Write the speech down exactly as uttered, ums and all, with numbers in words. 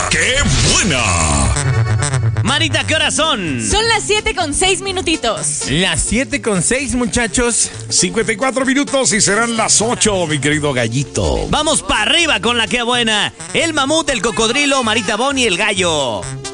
¡Qué buena! Marita, ¿qué horas son? Son las siete con seis minutitos. Las siete con seis, muchachos. cincuenta y cuatro minutos y serán las ocho, mi querido gallito. Vamos para arriba con la que buena. El mamut, el cocodrilo, Marita Boni y el gallo.